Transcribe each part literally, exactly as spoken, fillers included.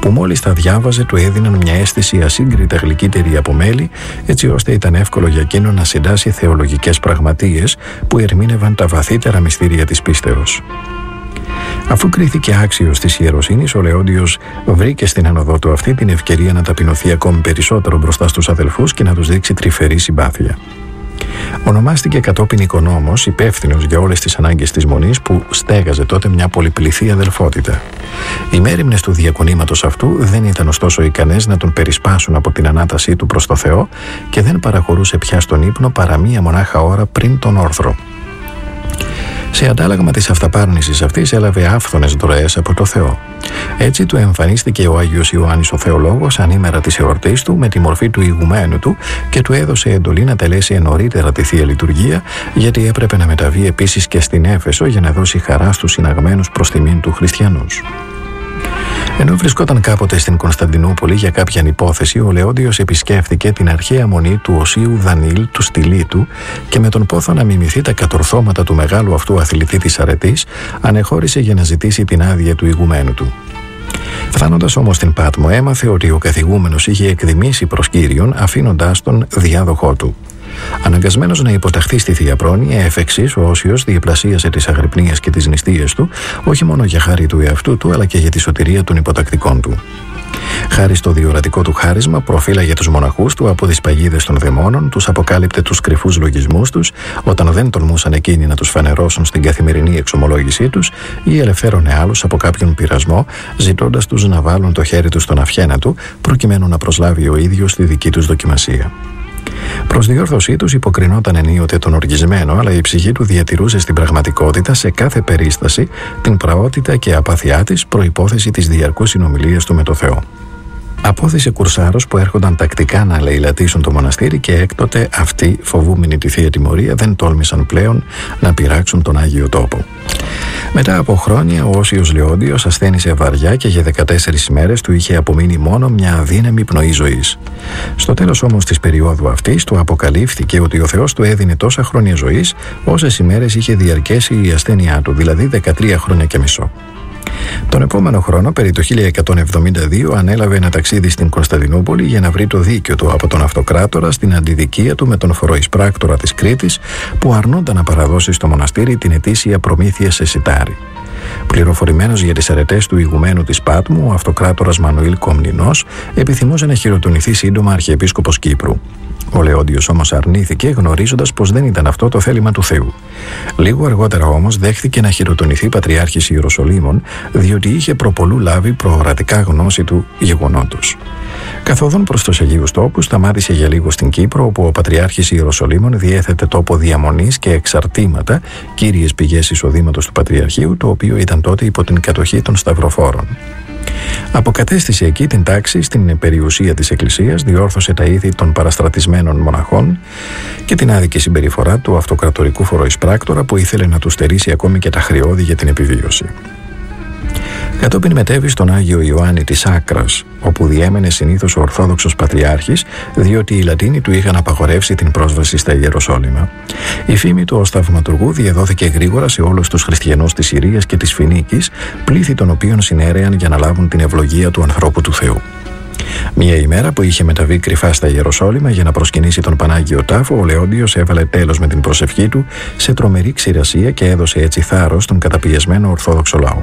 που μόλις τα διάβαζε του έδιναν μια αίσθηση ασύγκριτα γλυκύτερη από μέλι, έτσι ώστε ήταν εύκολο για εκείνο να συντάσει θεολογικές πραγματείες που ερμήνευαν τα βαθύτερα μυστήρια της πίστεως. Αφού κρίθηκε άξιος της ιεροσύνης, ο Λεόντιος βρήκε στην άνοδό του αυτή την ευκαιρία να ταπεινωθεί ακόμη περισσότερο μπροστά στους αδελφούς και να τους δείξει τρυφερή συμπάθεια. Ονομάστηκε κατόπιν οικονόμος, υπεύθυνος για όλες τις ανάγκες της μονής που στέγαζε τότε μια πολυπληθή αδελφότητα. Οι μέριμνες του διακονήματος αυτού δεν ήταν ωστόσο ικανές να τον περισπάσουν από την ανάτασή του προς το Θεό και δεν παραχωρούσε πια στον ύπνο παρά μία μονάχα ώρα πριν τον όρθρο. Σε αντάλλαγμα της αυταπάρνησης αυτής έλαβε άφθονες δωρεές από το Θεό. Έτσι του εμφανίστηκε ο Άγιος Ιωάννης ο Θεολόγος ανήμερα της εορτής του με τη μορφή του ηγουμένου του και του έδωσε εντολή να τελέσει νωρίτερα τη Θεία Λειτουργία, γιατί έπρεπε να μεταβεί επίσης και στην Έφεσο για να δώσει χαρά στους συναγμένους προς τιμήν του χριστιανούς. Ενώ βρισκόταν κάποτε στην Κωνσταντινούπολη για κάποια υπόθεση, ο Λεόντιος επισκέφθηκε την αρχαία μονή του Οσίου Δανιήλ του Στυλίτου και με τον πόθο να μιμηθεί τα κατορθώματα του μεγάλου αυτού αθλητή της αρετής, ανεχώρησε για να ζητήσει την άδεια του ηγουμένου του. Φτάνοντας όμως στην Πάτμο, έμαθε ότι ο καθηγούμενος είχε εκδημήσει προς Κύριον, αφήνοντάς τον διάδοχό του. Αναγκασμένος να υποταχθεί στη Θεία Πρόνοια, εφ' εξής, ο Όσιος διεπλασίασε τις αγρυπνίες και τις νηστείες του, όχι μόνο για χάρη του εαυτού του, αλλά και για τη σωτηρία των υποτακτικών του. Χάρη στο διορατικό του χάρισμα, προφύλαγε τους μοναχούς του από τις παγίδες των δαιμόνων, τους αποκάλυπτε τους κρυφούς λογισμούς τους, όταν δεν τολμούσαν εκείνοι να τους φανερώσουν στην καθημερινή εξομολόγησή τους, ή ελευθέρωνε άλλους από κάποιον πειρασμό, ζητώντας τους να βάλουν το χέρι τους στον αυχένα του, προκειμένου να προσλάβει ο ίδιος τη δική τους δοκιμασία. Προς διόρθωσή τους υποκρινόταν ενίοτε τον οργισμένο, αλλά η ψυχή του διατηρούσε στην πραγματικότητα σε κάθε περίσταση την πραότητα και απάθειά της, προϋπόθεση της διαρκούς συνομιλίας του με το Θεό. Απόθεσε κουρσάρος που έρχονταν τακτικά να λαιλατίσουν το μοναστήρι και έκτοτε αυτοί, φοβούμενοι τη Θεία Τιμωρία, δεν τόλμησαν πλέον να πειράξουν τον Άγιο Τόπο. Μετά από χρόνια, ο Όσιος Λεόντιος ασθένησε βαριά και για δεκατέσσερις ημέρες του είχε απομείνει μόνο μια αδύναμη πνοή ζωής. Στο τέλος όμως της περίοδου αυτής του αποκαλύφθηκε ότι ο Θεός του έδινε τόσα χρόνια ζωής όσες ημέρες είχε διαρκέσει η ασθένειά του, δηλαδή δεκατρία χρόνια και μισό. Τον επόμενο χρόνο, περί το χίλια εκατόν εβδομήντα δύο, ανέλαβε ένα ταξίδι στην Κωνσταντινούπολη για να βρει το δίκιο του από τον αυτοκράτορα στην αντιδικία του με τον φοροεισπράκτορα της Κρήτης, που αρνούνταν να παραδώσει στο μοναστήρι την ετήσια προμήθεια σε σιτάρι. Πληροφορημένος για τις αρετές του ηγουμένου της Πάτμου, ο αυτοκράτορας Μανουήλ Κομνηνός επιθυμούσε να χειροτονηθεί σύντομα αρχιεπίσκοπος Κύπρου. Ο Λεόντιος όμως αρνήθηκε, γνωρίζοντας πως δεν ήταν αυτό το θέλημα του Θεού. Λίγο αργότερα όμως δέχθηκε να χειροτονηθεί πατριάρχης Ιεροσολύμων, διότι είχε προπολού λάβει προορατικά γνώση του γεγονότος. Καθοδόν προς τους Αγίους Τόπους, σταμάτησε για λίγο στην Κύπρο, όπου ο πατριάρχης Ιεροσολύμων διέθετε τόπο διαμονής και εξαρτήματα, κύριες πηγές εισοδήματος του Πατριαρχείου, το οποίο ήταν τότε υπό την κατοχή των Σταυροφόρων. Αποκατέστησε εκεί την τάξη στην περιουσία της Εκκλησίας, διόρθωσε τα ήθη των παραστρατισμένων μοναχών και την άδικη συμπεριφορά του αυτοκρατορικού φοροεισπράκτορα, που ήθελε να του στερήσει ακόμη και τα χρεώδη για την επιβίωση. Κατόπιν μετέβη στον Άγιο Ιωάννη της Άκρας, όπου διέμενε συνήθως ο Ορθόδοξος Πατριάρχης, διότι οι Λατίνοι του είχαν απαγορεύσει την πρόσβαση στα Ιεροσόλυμα. Η φήμη του ως θαυματουργού διαδόθηκε γρήγορα σε όλους τους χριστιανούς της Συρίας και της Φινίκης, πλήθη των οποίων συνέρεαν για να λάβουν την ευλογία του ανθρώπου του Θεού. Μία ημέρα που είχε μεταβεί κρυφά στα Ιεροσόλυμα για να προσκυνήσει τον Πανάγιο Τάφο, ο Λεόντιος έβαλε τέλος με την προσευχή του σε τρομερή ξηρασία και έδωσε έτσι θάρρος στον καταπιεσμένο Ορθόδοξο λαό.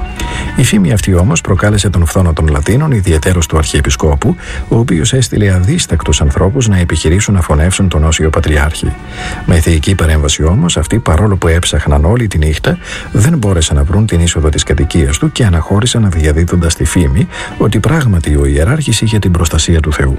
Η φήμη αυτή όμως προκάλεσε τον φθόνο των Λατίνων, ιδιαιτέρως του Αρχιεπισκόπου, ο οποίος έστειλε αδίστακτους ανθρώπους να επιχειρήσουν να φωνεύσουν τον Όσιο Πατριάρχη. Με θεϊκή παρέμβαση όμως, αυτοί, παρόλο που έψαχναν όλη τη νύχτα, δεν μπόρεσαν να βρουν την είσοδο της κατοικίας του και αναχώρησαν διαδίδοντας τη φήμη ότι πράγματι ο ιεράρχης είχε την προστασία του Θεού.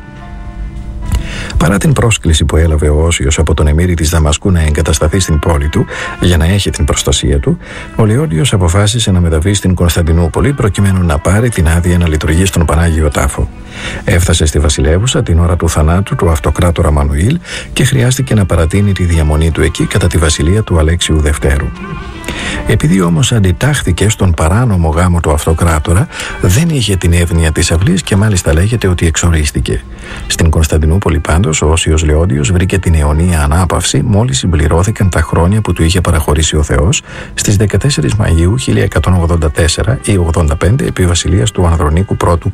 Παρά την πρόσκληση που έλαβε ο Όσιος από τον εμμύρη της Δαμασκού να εγκατασταθεί στην πόλη του για να έχει την προστασία του, ο Λεόντιος αποφάσισε να μεταβεί στην Κωνσταντινούπολη προκειμένου να πάρει την άδεια να λειτουργεί στον Πανάγιο Τάφο. Έφτασε στη βασιλεύουσα την ώρα του θανάτου του αυτοκράτορα Μανουήλ και χρειάστηκε να παρατείνει τη διαμονή του εκεί κατά τη βασιλεία του Αλέξιου Δευτέρου. Επειδή όμως αντιτάχθηκε στον παράνομο γάμο του αυτοκράτορα, δεν είχε την εύνοια της αυλής και μάλιστα λέγεται ότι εξορίστηκε. Στην Κωνσταντινούπολη πάντως, ο Όσιος Λεόντιος βρήκε την αιωνία ανάπαυση μόλις συμπληρώθηκαν τα χρόνια που του είχε παραχωρήσει ο Θεός στις δεκατέσσερις Μαΐου χίλια εκατόν ογδόντα τέσσερα ή ογδόντα πέντε επί βασιλείας του Ανδρονίκου πρώτου